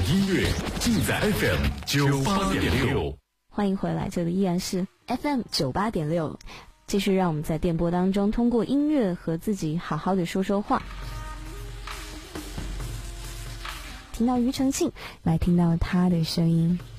音乐尽在 FM98.6。 欢迎回来，这里依然是 FM98.6，继续让我们在电波当中通过音乐和自己好好的说说话。听到庾澄庆，来听到他的声音。